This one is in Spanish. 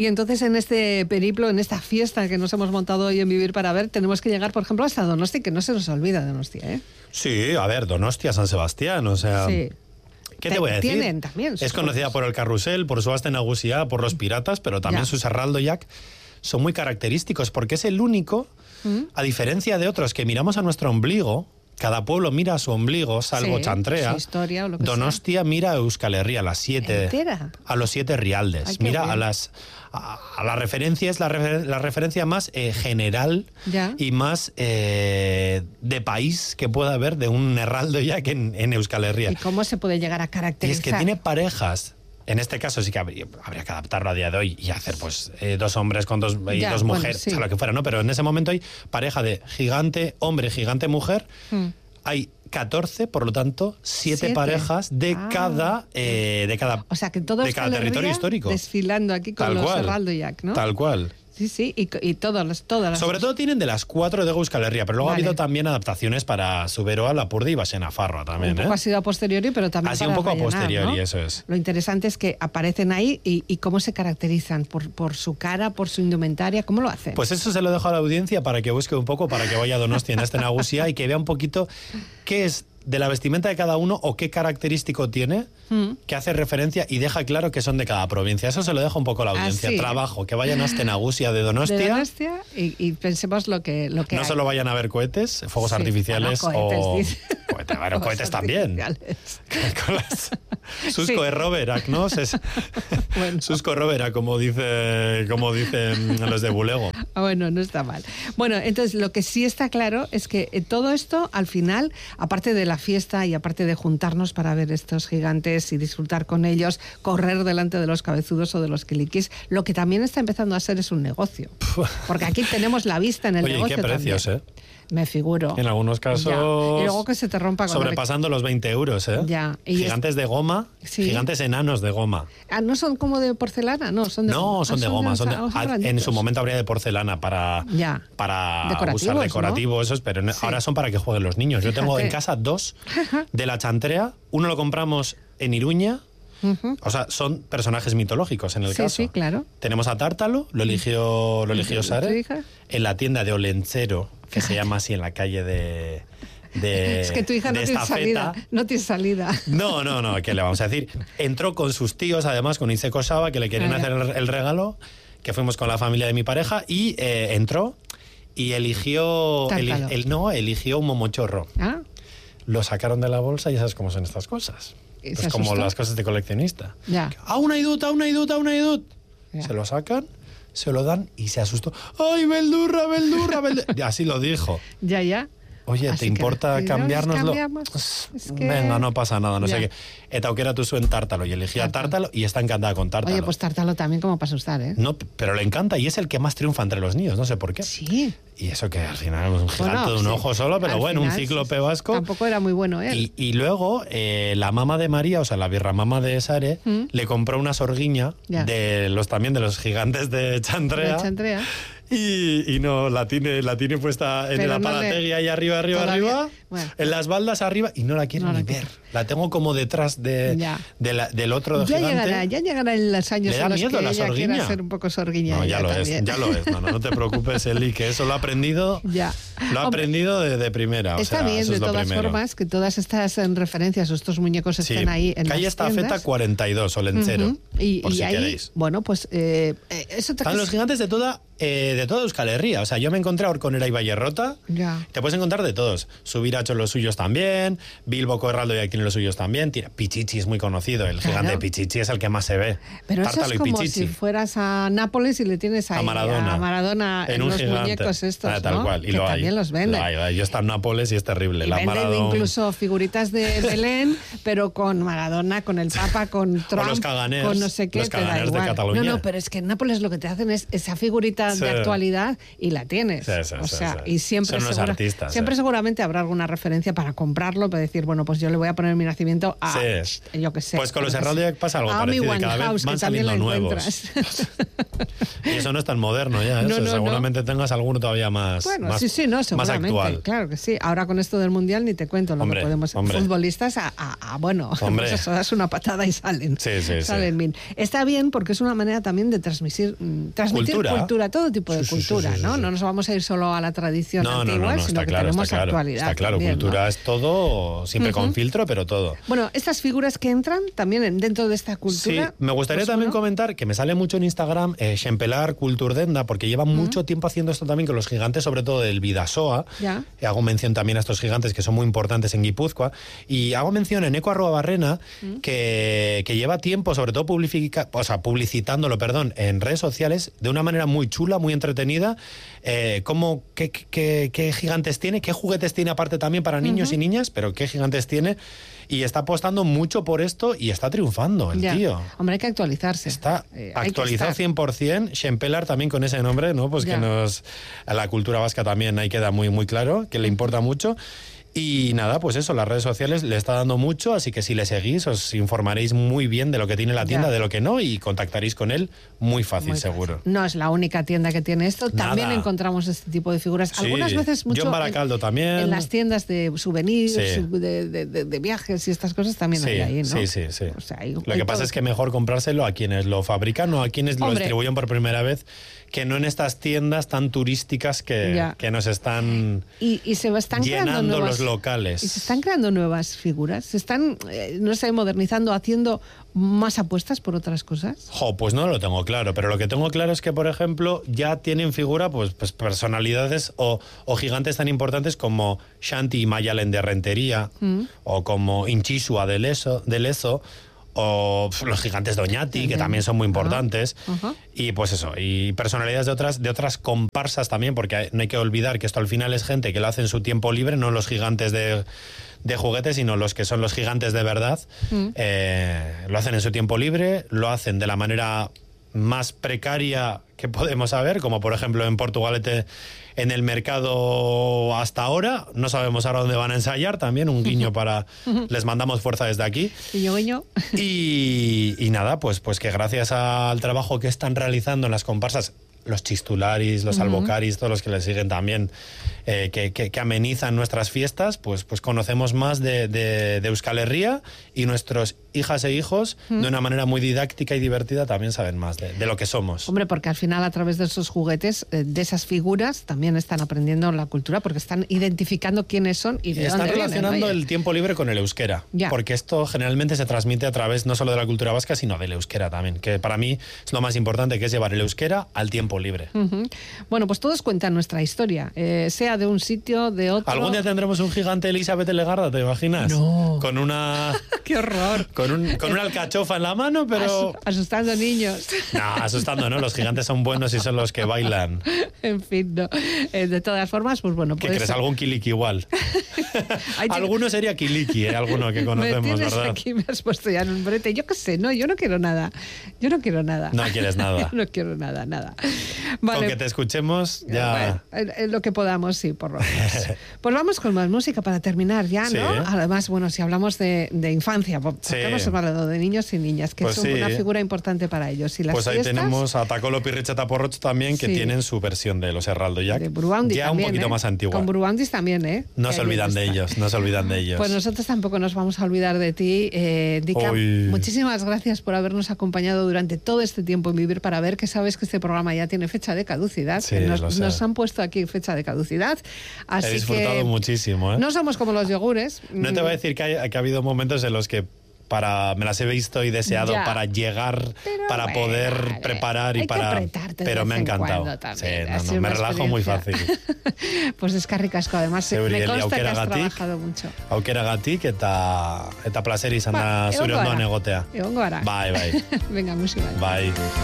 Y entonces en este periplo, en esta fiesta que nos hemos montado hoy en Vivir para Ver, tenemos que llegar, por ejemplo, hasta Donosti, que no se nos olvida Donostia, ¿eh? Sí, a ver, Donostia, San Sebastián, o sea... Sí. ¿Qué te voy a decir? Tienen también sus es conocida cosas. por el carrusel, por su Aste Nagusia, por los piratas, pero también sus Herraldoiak son muy característicos, porque es el único, a diferencia de otros que miramos a nuestro ombligo, cada pueblo mira a su ombligo, salvo Chantrea. Su historia o lo que Donostia mira a Euskal Herria, a los 7 rialdes. Ay, qué mira bueno. a la referencia, es la referencia más general y más de país que pueda haber de un herraldoiak en Euskal Herria. ¿Y cómo se puede llegar a Y caracterizar? es que tiene parejas. En este caso sí que habría que adaptarlo a día de hoy y hacer pues 2 hombres con dos mujeres, bueno, sí. o sea, lo que fuera, ¿no? Pero en ese momento hay pareja de gigante hombre, gigante mujer. Hay 14, por lo tanto, 7 parejas de cada o sea, que todo de cada territorio histórico. Desfilando aquí con Tal los cual. Herraldoiak, ¿no? Tal cual. Sí, y todas las... Sobre todo tienen de las 4 de Euskal Herria, pero luego ha habido también adaptaciones para Zuberoa, Lapurdi y Basenafarroa también. Un poco ha sido a posteriori, pero también ha sido un poco rellenar, a posteriori, ¿no? eso es. Lo interesante es que aparecen ahí y cómo se caracterizan, por su cara, por su indumentaria, ¿cómo lo hacen? Pues eso se lo dejo a la audiencia para que busque un poco, para que vaya a Donostia en este Nagusia y que vea un poquito qué es de la vestimenta de cada uno o qué característico tiene, que hace referencia y deja claro que son de cada provincia. Eso se lo dejo un poco a la audiencia. Así. Trabajo, que vayan a este Nagusia de Donostia. De Donostia y pensemos lo que no hay. solo vayan a ver cohetes, fuegos artificiales cohetes, cohetes también. Con las Susko Erroberak, ¿no? Bueno. Susko Erroberak, como dicen los de Bulego. Bueno, no está mal. Bueno, entonces lo que sí está claro es que todo esto, al final, aparte de la fiesta y aparte de juntarnos para ver estos gigantes y disfrutar con ellos, correr delante de los cabezudos o de los quilikis, lo que también está empezando a ser es un negocio. Porque aquí tenemos la vista en el negocio. Oye, qué precios, también. Me figuro. En algunos casos... Ya. Y luego que se te rompa... Sobrepasando los 20 euros, ¿eh? Ya. Y gigantes de goma, gigantes enanos de goma. ¿No son como de porcelana? No, son de goma. No, son de goma. En su momento habría de porcelana para usar decorativo, ¿no? esos, pero ahora son para que jueguen los niños. Yo tengo en casa 2 de la Chantrea. Uno lo compramos en Iruña. O sea, son personajes mitológicos en el caso. Sí, claro. Tenemos a Tártalo, lo eligió Sare, en la tienda de Olentzero, que se llama así en la calle de es que tu hija no tiene salida. No tiene salida. No, ¿qué le vamos a decir? Entró con sus tíos, además, con Iceko Saba, que le querían hacer el regalo, que fuimos con la familia de mi pareja, y entró y eligió un momochorro. Lo sacaron de la bolsa y sabes cómo son estas cosas. Pues como las cosas de coleccionista. Una idut. Se lo sacan, se lo dan y se asustó. ¡Ay, beldurra! Así lo dijo. Ya. Oye, Así ¿te importa cambiárnoslo? Venga, no pasa nada, no sé qué. Eta aukera tu zuen Tártalo y elegía Tártalo y está encantada con Tártalo. Oye, pues Tártalo también como para asustar, ¿eh? No, pero le encanta y es el que más triunfa entre los niños, no sé por qué. Sí. Y eso que al final es un gigante de un ojo solo, pero bueno, un cíclope vasco. Tampoco era muy bueno él. Y luego la mamá de María, o sea, la birramama de Sare, le compró una sorguiña de los gigantes de Chantrea. Y no, la tiene puesta en el aparategui ahí arriba, bueno, en las baldas arriba, y no la quiere ni ver. La tengo como detrás del otro gigante. Ya llegará en los años en los que ella quiera ser un poco sorguiña. No, ya lo es. No te preocupes, Eli, que eso lo ha aprendido. Lo ha aprendido de primera. Está bien, de todas formas, que todas estas referencias, estos muñecos estén ahí en calle las tiendas. Estafeta 42, Olentzero, por si ahí, queréis. Bueno, pues eso están los gigantes de toda Euskal Herria. O sea, yo me encontré a Orconera y Vallerrota. Te puedes encontrar de todos. Subiracho los suyos también. Bilbo Herraldoiak tiene los suyos también. Pichichi es muy conocido. El gigante de Pichichi es el que más se ve. Pero Tártalo eso es como si fueras a Nápoles y le tienes ahí a Maradona en los gigante. Muñecos estos, tal ¿no? cual. Y que lo también hay. los venden. Yo estoy en Nápoles y es terrible. Y la venden Maradona. Incluso figuritas de Belén, pero con Maradona, con el Papa, con Trump, los caganers, con no sé qué. Los caganers de Cataluña. No, pero es que en Nápoles lo que te hacen es esa figurita de actualidad y la tienes. Y siempre son unos artistas. Siempre seguramente habrá alguna referencia para comprarlo, para decir, bueno, pues yo le voy a poner mi nacimiento a, yo qué sé. Pues con los Herraldoiak pasa algo parecido, cada vez van saliendo nuevos. Y eso no es tan moderno ya, seguramente tengas alguno todavía más. Bueno, más, sí, No, seguramente, más actual. Claro que sí. Ahora con esto del Mundial ni te cuento lo que podemos... Futbolistas bueno, pues eso, das una patada y salen. Salen bien. Está bien porque es una manera también de transmitir cultura, todo tipo de cultura, ¿no? No nos vamos a ir solo a la tradición antigua, sino que tenemos actualidad. Está claro, también, cultura es todo, siempre con filtro, pero todo. Bueno, estas figuras que entran también dentro de esta cultura... Sí, me gustaría también comentar que me sale mucho en Instagram Xempelar Kulturdenda, porque lleva mucho tiempo haciendo esto también con los gigantes, sobre todo del Bidasoa. Hago mención también a estos gigantes que son muy importantes en Guipúzcoa. Y hago mención en Eco@Barrena, que lleva tiempo, sobre todo publicitándolo, en redes sociales, de una manera muy chula, muy entretenida. ¿Qué gigantes tiene? ¿Qué juguetes tiene aparte también para niños y niñas? Pero ¿qué gigantes tiene? Y está apostando mucho por esto y está triunfando el tío. Hombre, hay que actualizarse. Está actualizado 100%. Xempelar también con ese nombre, ¿no? Pues que a la cultura vasca también ahí queda muy, muy claro, que le importa mucho. Y nada, pues eso, las redes sociales le está dando mucho, así que si le seguís os informaréis muy bien de lo que tiene la tienda, de lo que no, y contactaréis con él muy fácil, seguro. No es la única tienda que tiene esto, también encontramos este tipo de figuras. Algunas veces mucho John Baracaldo también. En las tiendas de souvenirs, de viajes y estas cosas también hay ahí, ¿no? Sí. O sea, lo que pasa es que mejor comprárselo a quienes lo fabrican o a quienes lo distribuyen por primera vez, que no en estas tiendas tan turísticas que nos están, y se están llenando los locales. Y se están creando nuevas figuras, se están, no sé, modernizando, haciendo más apuestas por otras cosas. Pues no lo tengo claro, pero lo que tengo claro es que, por ejemplo, ya tienen figura pues personalidades o gigantes tan importantes como Shanti y Mayalen de Rentería, o como Inchisua de Lezo, o los gigantes de Oñati, que también son muy importantes. Y pues eso, y personalidades de otras comparsas también, porque no hay que olvidar que esto al final es gente que lo hace en su tiempo libre, no los gigantes de juguetes, sino los que son los gigantes de verdad. Lo hacen en su tiempo libre, lo hacen de la manera más precaria que podemos saber, como por ejemplo en Portugalete, en el mercado hasta ahora. No sabemos ahora dónde van a ensayar, también un guiño para... Les mandamos fuerza desde aquí. Guiño. Y nada, pues que gracias al trabajo que están realizando en las comparsas, los chistularis, los albocaris, todos los que le siguen también, que amenizan nuestras fiestas, pues conocemos más de Euskal Herria, y nuestros hijas e hijos, de una manera muy didáctica y divertida, también saben más de lo que somos. Hombre, porque al final a través de esos juguetes, de esas figuras, también están aprendiendo la cultura, porque están identificando quiénes son y de dónde vienen. Están relacionando el tiempo libre con el euskera, porque esto generalmente se transmite a través no solo de la cultura vasca, sino del euskera también, que para mí es lo más importante, que es llevar el euskera al tiempo libre. Bueno, pues todos cuentan nuestra historia, sea de un sitio, de otro. Algún día tendremos un gigante Elizabeth Legarda, ¿te imaginas? No. Con una... ¡Qué horror! Con una alcachofa en la mano, pero... Asustando niños. No, asustando no, los gigantes son buenos y son los que bailan. En fin, no. De todas formas, pues bueno... ¿Qué crees? ¿Algún kiliki igual? Alguno sería kiliki, alguno que conocemos, ¿verdad? Aquí me has puesto ya en un brete. Yo qué sé, no, yo no quiero nada. No quieres nada. No quiero nada. Vale. Con que te escuchemos ya... Bueno, lo que podamos, sí, por lo menos. Pues vamos con más música para terminar ya, ¿no? Además, bueno, si hablamos de infancia, porque hemos hablado de niños y niñas, que son una figura importante para ellos. Y las pues ahí fiestas, tenemos a Takolo Pirritx eta Porrotx también, que tienen su versión de los Herraldo Jack. De Buruandi ya también, un poquito más antigua. Con Buruandis también, ¿eh? No se olvidan de ellos. Pues nosotros tampoco nos vamos a olvidar de ti, Dika. Muchísimas gracias por habernos acompañado durante todo este tiempo en Vivir para Ver, que sabes que este programa ya tiene fecha de caducidad. Sí, nos han puesto aquí fecha de caducidad. Así he disfrutado que muchísimo, ¿eh? No somos como los yogures. No te voy a decir que ha habido momentos en los que me las he visto y deseado para llegar, para poder preparar y para... Pero me ha encantado. Me relajo muy fácil. Pues eskerrik asko, además me consta que has trabajado mucho. Aukeragatik eta placer izan da zure ondoan egotea. Egongo gara. Bai. Venga, musika. Bai.